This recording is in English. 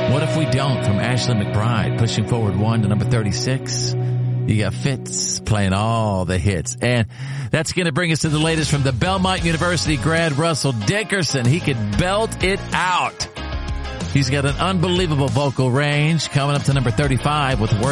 What If We Don't from Ashley McBride, pushing forward one to number 36. You got Fitz playing all the hits. And that's going to bring us to the latest from the Belmont University grad, Russell Dickerson. He could belt it out. He's got an unbelievable vocal range, coming up to number 35 with Worth